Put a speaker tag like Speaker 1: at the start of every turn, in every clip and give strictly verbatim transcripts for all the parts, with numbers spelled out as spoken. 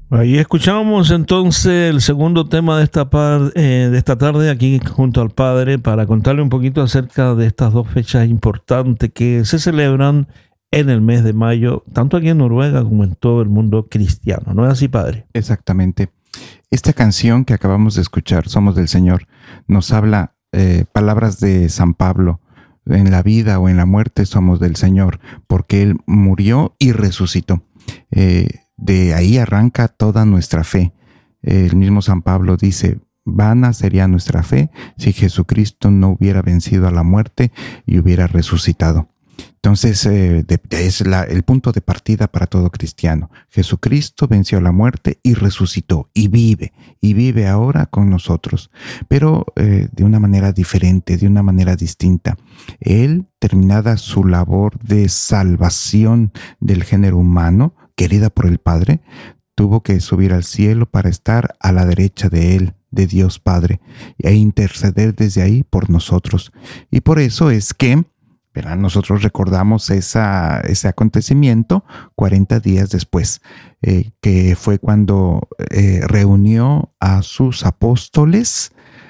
Speaker 1: Ahí escuchamos entonces el segundo tema de esta, par, eh, de esta tarde aquí junto al Padre para contarle un poquito acerca de estas dos fechas importantes que se celebran en el mes de mayo, tanto aquí en Noruega como en todo el mundo cristiano. ¿No es así, Padre?
Speaker 2: Exactamente. Esta canción que acabamos de escuchar, Somos del Señor, nos habla eh, palabras de San Pablo. En la vida o en la muerte somos del Señor, porque Él murió y resucitó. Eh, de ahí arranca toda nuestra fe. El mismo San Pablo dice, vana sería nuestra fe si Jesucristo no hubiera vencido a la muerte y hubiera resucitado. Entonces, eh, de, de, es la, el punto de partida para todo cristiano. Jesucristo venció la muerte y resucitó y vive, y vive ahora con nosotros, pero eh, de una manera diferente, de una manera distinta. Él, terminada su labor de salvación del género humano, querida por el Padre, tuvo que subir al cielo para estar a la derecha de Él, de Dios Padre, e interceder desde ahí por nosotros. Y por eso es que ¿verdad? Nosotros recordamos esa, ese acontecimiento cuarenta días después, eh, que fue cuando eh, reunió a sus apóstoles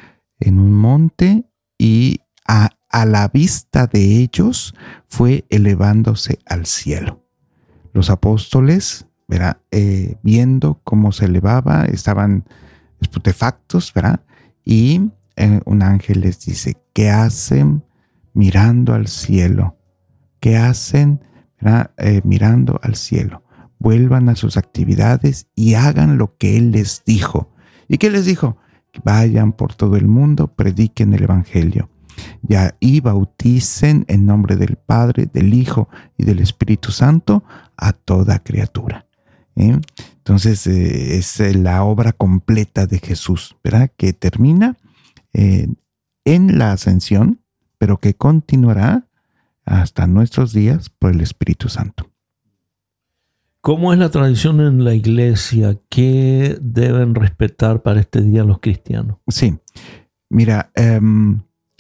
Speaker 2: en un monte y a, a la vista de ellos fue elevándose al cielo. Los apóstoles, ¿verdad? Eh, viendo cómo se elevaba, estaban estupefactos, ¿verdad? Y eh, un ángel les dice, ¿qué hacen mirando al cielo? ¿Qué hacen eh, mirando al cielo? Vuelvan a sus actividades y hagan lo que Él les dijo. ¿Y qué les dijo? Vayan por todo el mundo, prediquen el Evangelio. Ya, y bauticen en nombre del Padre, del Hijo y del Espíritu Santo a toda criatura. ¿Eh? Entonces eh, es la obra completa de Jesús, ¿verdad? Que termina eh, en la ascensión, pero que continuará hasta nuestros días por el Espíritu Santo.
Speaker 1: ¿Cómo es la tradición en la iglesia? ¿Qué deben respetar para este día los cristianos?
Speaker 2: Sí, mira, um,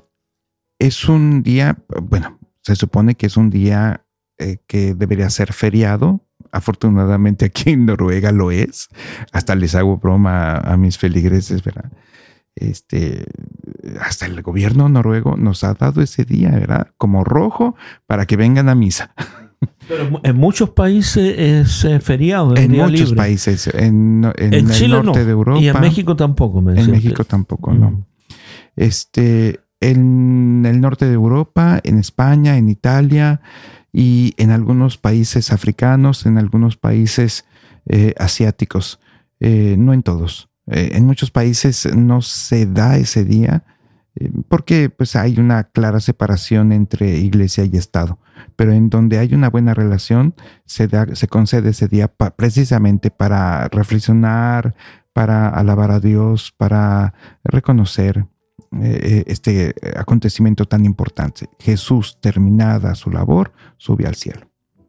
Speaker 2: es un día, bueno, se supone que es un día eh, que debería ser feriado. Afortunadamente aquí en Noruega lo es. Hasta les hago broma a, a mis feligreses, ¿verdad? Este, hasta el gobierno noruego nos ha dado ese día, ¿verdad? Como rojo para que vengan a misa.
Speaker 1: Pero en muchos países es eh, feriado.
Speaker 2: En
Speaker 1: día
Speaker 2: muchos
Speaker 1: libre.
Speaker 2: países, en, en,
Speaker 1: en
Speaker 2: el
Speaker 1: Chile
Speaker 2: norte
Speaker 1: no.
Speaker 2: de Europa.
Speaker 1: Y en México tampoco. Me
Speaker 2: en México usted. tampoco, mm. no. Este, en el norte de Europa, en España, en Italia y en algunos países africanos, en algunos países eh, asiáticos, eh, no en todos. Eh, en muchos países no se da ese día eh, porque pues, hay una clara separación entre iglesia y Estado. Pero en donde hay una buena relación, se, da, se concede ese día pa, precisamente para reflexionar, para alabar a Dios, para reconocer eh, este acontecimiento tan importante. Jesús, terminada su labor, sube al cielo.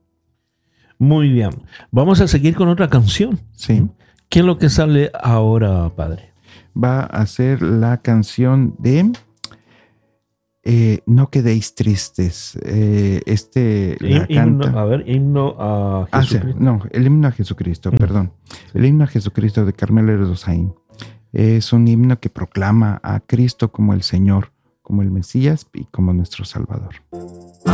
Speaker 1: Muy bien. Vamos a seguir con otra canción.
Speaker 2: Sí.
Speaker 1: ¿Qué es lo que sale ahora, Padre?
Speaker 2: Va a ser la canción de eh, No quedéis tristes. Eh, este la
Speaker 1: himno,
Speaker 2: canta.
Speaker 1: A ver, himno a Jesucristo.
Speaker 2: Ah, sí, no, el himno a Jesucristo, uh-huh. perdón. El himno a Jesucristo de Carmelo Erdosaín. Es un himno que proclama a Cristo como el Señor, como el Mesías y como nuestro Salvador.